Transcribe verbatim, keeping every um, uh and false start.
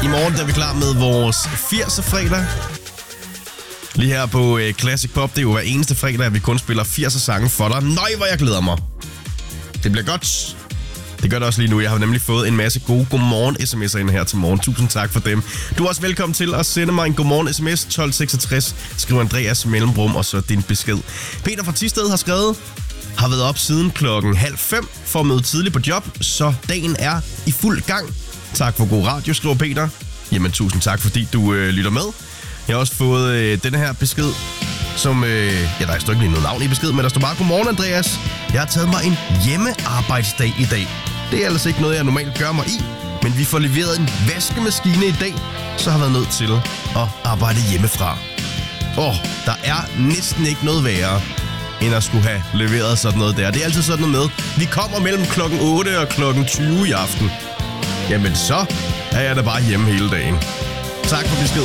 I morgen er vi klar med vores firser fredag. Lige her på øh, Classic Pop, det er jo hver eneste fredag, at vi kun spiller firser sange for dig. Nøj, hvor jeg glæder mig. Det bliver godt. Det gør det også lige nu. Jeg har nemlig fået en masse gode godmorgen sms'er ind her til morgen. Tusind tak for dem. Du er også velkommen til at sende mig en godmorgen sms tolv seksogtres. Skriv Andreas mellemrum og så din besked. Peter fra Thisted har skrevet: har været op siden klokken halv fem for at møde tidligt på job, så dagen er i fuld gang. Tak for god radio, skriver Peter. Jamen tusind tak, fordi du øh, lytter med. Jeg har også fået øh, denne her besked, som... Øh, ja, der står ikke lige noget navn i besked, men der står bare: godmorgen, Andreas. Jeg har taget mig en hjemmearbejdsdag i dag. Det er altså ikke noget, jeg normalt gør mig i, men vi får leveret en vaskemaskine i dag, så har jeg været nødt til at arbejde hjemmefra. Åh, oh, der er næsten ikke noget værre, end at skulle have leveret sådan noget der. Det er altid sådan noget med: vi kommer mellem klokken otte og klokken tyve i aften. Jamen så er jeg da bare hjemme hele dagen. Tak for besked.